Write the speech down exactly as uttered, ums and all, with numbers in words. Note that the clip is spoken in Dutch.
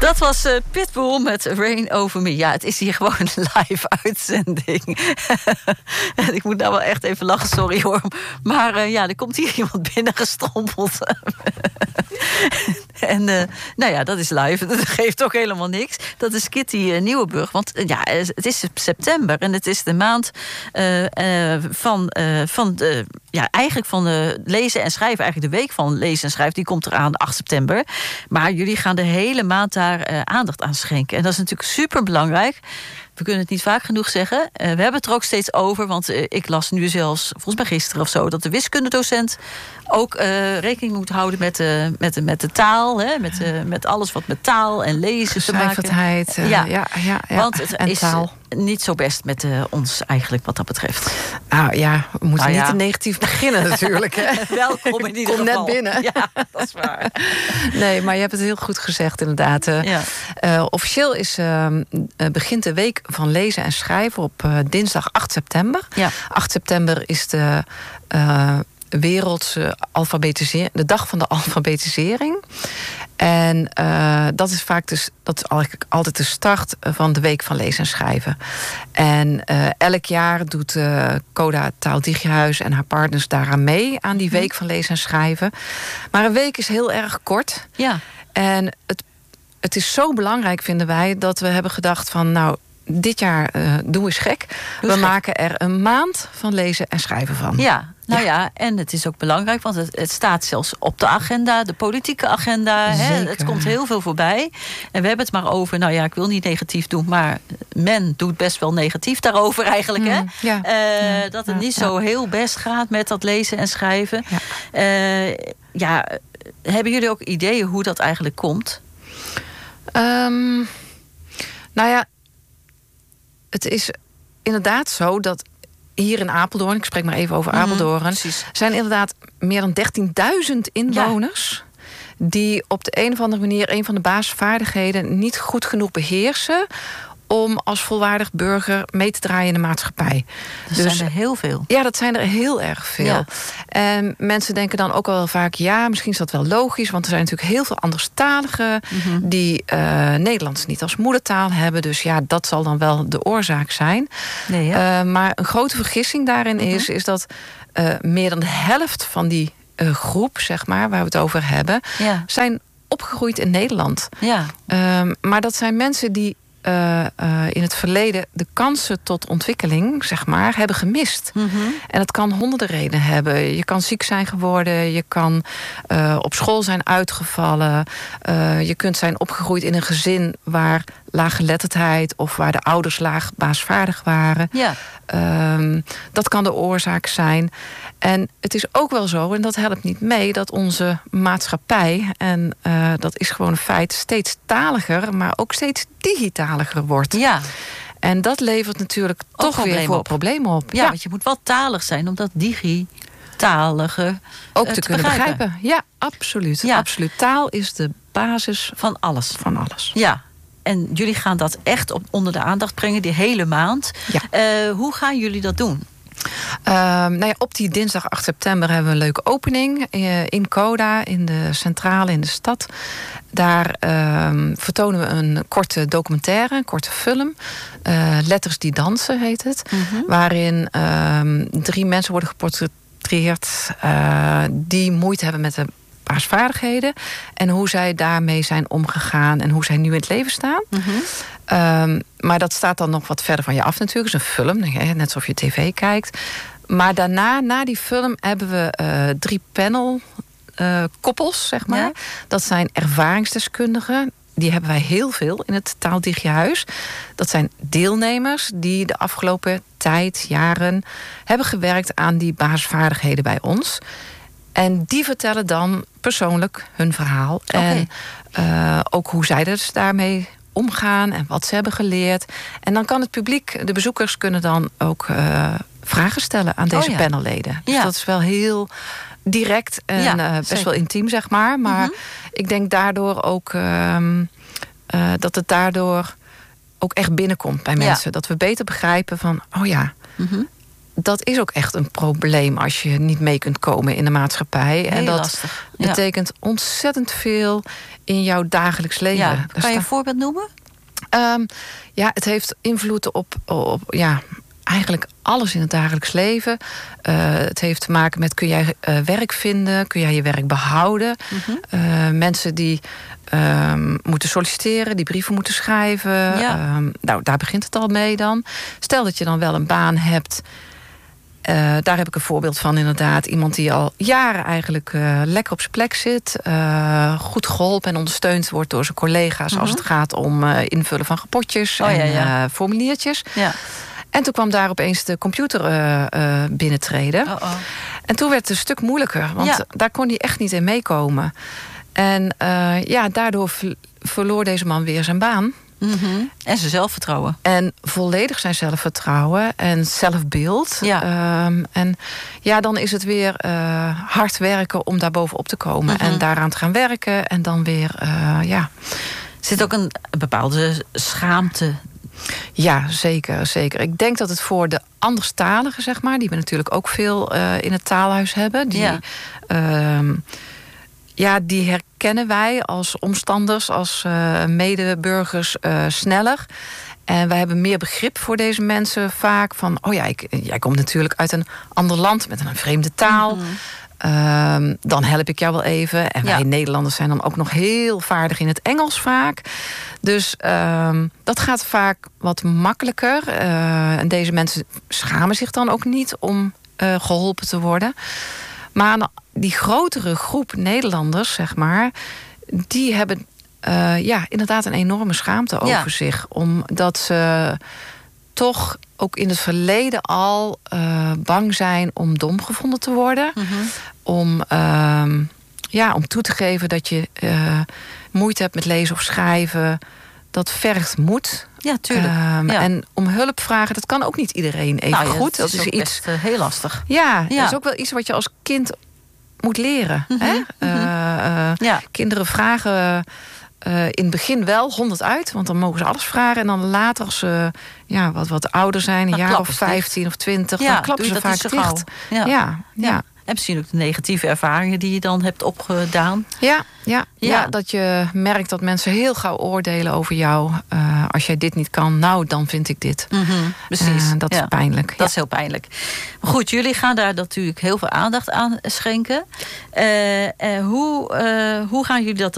Dat was uh, Pitbull met Rain Over Me. Ja, het is hier gewoon een live uitzending. En ik moet nou wel echt even lachen, sorry hoor. Maar uh, ja, er komt hier iemand binnengestrompeld. En uh, nou ja, dat is live. Dat geeft toch helemaal niks. Dat is Kitty uh, Nieuwenburg. Want uh, ja, het is september en het is de maand uh, uh, van, uh, van de, ja, eigenlijk van de lezen en schrijven. Eigenlijk de week van lezen en schrijven. Die komt eraan acht september. Maar jullie gaan de hele maand daar uh, aandacht aan schenken. En dat is natuurlijk super belangrijk. We kunnen het niet vaak genoeg zeggen. Uh, we hebben het er ook steeds over. Want uh, ik las nu zelfs, volgens mij gisteren of zo, dat de wiskundedocent ook uh, rekening moet houden met de, met de, met de taal. Hè? Met, uh, met alles wat met taal en lezen te maken. Uh, ja. Ja, ja, ja. Want het en is taal. Niet zo best met uh, ons eigenlijk wat dat betreft. Nou ja, we moeten nou, ja. niet te negatief beginnen natuurlijk. Hè? Welkom in ieder Kom geval. net binnen. Ja, dat is waar. Nee, maar je hebt het heel goed gezegd inderdaad. Uh, ja. uh, officieel is, uh, begint de week van lezen en schrijven op uh, dinsdag acht september. Ja. acht september is de uh, wereldse alfabetisering, de dag van de alfabetisering. En uh, dat is vaak dus, dat is eigenlijk altijd de start van de week van lezen en schrijven. En uh, elk jaar doet uh, Coda Taaldigihuis en haar partners daaraan mee aan die week van lezen en schrijven. Maar een week is heel erg kort. Ja. En het, het is zo belangrijk, vinden wij, dat we hebben gedacht van, nou, dit jaar uh, doe eens gek. Doe we gek. maken er een maand van lezen en schrijven van. Ja, nou ja, ja en het is ook belangrijk, want het, het staat zelfs op de agenda, de politieke agenda. Hè? Het komt heel veel voorbij. En we hebben het maar over, nou ja, ik wil niet negatief doen, maar men doet best wel negatief daarover eigenlijk. Hè? Mm, ja, uh, ja, dat het ja, niet ja. zo heel best gaat met dat lezen en schrijven. Ja. Uh, ja, hebben jullie ook ideeën hoe dat eigenlijk komt? Um, nou ja, het is inderdaad zo dat hier in Apeldoorn, ik spreek maar even over mm-hmm, Apeldoorn, precies. zijn inderdaad meer dan dertienduizend inwoners ja. die op de een of andere manier een van de basisvaardigheden niet goed genoeg beheersen om als volwaardig burger mee te draaien in de maatschappij. Dat dus, zijn er heel veel. Ja, dat zijn er heel erg veel. Ja. En mensen denken dan ook wel vaak, ja, misschien is dat wel logisch, want er zijn natuurlijk heel veel anderstaligen mm-hmm. die uh, Nederlands niet als moedertaal hebben. Dus ja, dat zal dan wel de oorzaak zijn. Nee, ja. uh, maar een grote vergissing daarin mm-hmm. is, is dat uh, meer dan de helft van die uh, groep, zeg maar, waar we het over hebben, ja. zijn opgegroeid in Nederland. Ja. Uh, maar dat zijn mensen die Uh, uh, in het verleden de kansen tot ontwikkeling, zeg maar, hebben gemist. Mm-hmm. En dat kan honderden redenen hebben. Je kan ziek zijn geworden, je kan uh, op school zijn uitgevallen, uh, je kunt zijn opgegroeid in een gezin waar laaggeletterdheid of waar de ouders laag baasvaardig waren. Ja. Um, dat kan de oorzaak zijn. En het is ook wel zo, en dat helpt niet mee, dat onze maatschappij, en uh, dat is gewoon een feit, steeds taliger, maar ook steeds digitaliger wordt. Ja. En dat levert natuurlijk ook toch weer voor op. problemen op. Ja, ja, want je moet wel talig zijn om dat digitalige ook uh, te, te kunnen begrijpen. begrijpen. Ja, absoluut. Ja. absoluut. Taal is de basis van alles. Van alles. Ja. En jullie gaan dat echt op, onder de aandacht brengen, die hele maand. Ja. Uh, hoe gaan jullie dat doen? Uh, nou ja, op die dinsdag acht september hebben we een leuke opening uh, in Coda, in de centrale in de stad. Daar uh, vertonen we een korte documentaire, een korte film. Uh, Letters die dansen heet het. Mm-hmm. Waarin uh, drie mensen worden geportretteerd uh, die moeite hebben met de basisvaardigheden en hoe zij daarmee zijn omgegaan en hoe zij nu in het leven staan. Mm-hmm. Um, maar dat staat dan nog wat verder van je af natuurlijk. Het is een film, net alsof je tv kijkt. Maar daarna, na die film, hebben we uh, drie panel uh, koppels, zeg maar. Ja. Dat zijn ervaringsdeskundigen. Die hebben wij heel veel in het Taaldigihuis. Dat zijn deelnemers die de afgelopen tijd, jaren, hebben gewerkt aan die basisvaardigheden bij ons. En die vertellen dan persoonlijk hun verhaal. Okay. En uh, ook hoe zij dus daarmee omgaan en wat ze hebben geleerd. En dan kan het publiek, de bezoekers, kunnen dan ook uh, vragen stellen aan deze oh ja. panelleden. Dus ja. dat is wel heel direct en ja, uh, best zeker. wel intiem, zeg maar. Maar mm-hmm. ik denk daardoor ook uh, uh, dat het daardoor ook echt binnenkomt bij mensen. Ja. Dat we beter begrijpen van, oh ja, mm-hmm. dat is ook echt een probleem als je niet mee kunt komen in de maatschappij. Heel en dat lastig. Ja. betekent ontzettend veel in jouw dagelijks leven. Ja. Kan je een sta... voorbeeld noemen? Um, ja, het heeft invloed op, op ja, eigenlijk alles in het dagelijks leven. Uh, het heeft te maken met, kun jij uh, werk vinden? Kun jij je werk behouden? Mm-hmm. Uh, mensen die um, moeten solliciteren, die brieven moeten schrijven. Ja. Um, nou, daar begint het al mee dan. Stel dat je dan wel een baan hebt. Uh, daar heb ik een voorbeeld van inderdaad. Iemand die al jaren eigenlijk uh, lekker op zijn plek zit. Uh, goed geholpen en ondersteund wordt door zijn collega's... Mm-hmm. als het gaat om uh, invullen van rapportjes oh, en ja, ja. Uh, formuliertjes. Ja. En toen kwam daar opeens de computer uh, uh, binnentreden. Oh, oh. En toen werd het een stuk moeilijker. Want ja. daar kon hij echt niet in meekomen. En uh, ja, daardoor ver- verloor deze man weer zijn baan. Mm-hmm. En zijn zelfvertrouwen. En volledig zijn zelfvertrouwen en zelfbeeld. Ja. Um, en ja, dan is het weer uh, hard werken om daar bovenop te komen. Mm-hmm. En daaraan te gaan werken. En dan weer, uh, ja... Er zit ook een bepaalde schaamte. Ja, zeker, zeker. Ik denk dat het voor de anderstaligen, zeg maar... die we natuurlijk ook veel uh, in het taalhuis hebben... die, ja. Uh, ja, die herkennen wij als omstanders, als uh, medeburgers uh, sneller. En wij hebben meer begrip voor deze mensen vaak. Van, oh ja, ik, jij komt natuurlijk uit een ander land met een vreemde taal... Mm-hmm. Um, dan help ik jou wel even. En wij ja. Nederlanders zijn dan ook nog heel vaardig in het Engels vaak. Dus um, dat gaat vaak wat makkelijker. Uh, en deze mensen schamen zich dan ook niet om uh, geholpen te worden. Maar die grotere groep Nederlanders, zeg maar... die hebben uh, ja, inderdaad een enorme schaamte over ja. zich. Omdat ze toch ook in het verleden al uh, bang zijn om dom gevonden te worden. Mm-hmm. Om, uh, ja, om toe te geven dat je uh, moeite hebt met lezen of schrijven. Dat vergt moed. Ja, tuurlijk. Um, ja. En om hulp vragen, dat kan ook niet iedereen even nou, ja, goed. Dat is, dat is iets best, uh, heel lastig. Ja, ja, dat is ook wel iets wat je als kind moet leren. Mm-hmm. Hè? Mm-hmm. Uh, uh, ja. Kinderen vragen... Uh, in het begin wel honderd uit, want dan mogen ze alles vragen. En dan later, als ze ja, wat, wat ouder zijn, een dan jaar of vijftien of twintig... Ja, dan klappen ze vaak dicht. Ja. Ja, ja. Ja. En misschien ook de negatieve ervaringen die je dan hebt opgedaan. Ja, ja, ja. ja. dat je merkt dat mensen heel gauw oordelen over jou. Uh, als jij dit niet kan, nou, dan vind ik dit. Mm-hmm, precies. Uh, dat ja. is pijnlijk. Dat ja. is heel pijnlijk. Maar goed, jullie gaan daar natuurlijk heel veel aandacht aan schenken. Uh, uh, hoe, uh, hoe gaan jullie dat